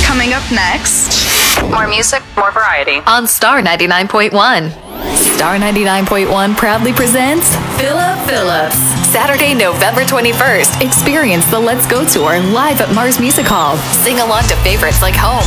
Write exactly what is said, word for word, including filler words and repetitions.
Coming up next, more music, more variety on Star ninety-nine point one. Star ninety-nine point one proudly presents Philip Phillips. Saturday, November twenty-first. Experience the Let's Go Tour live at Mars Music Hall. Sing along to favorites like Home,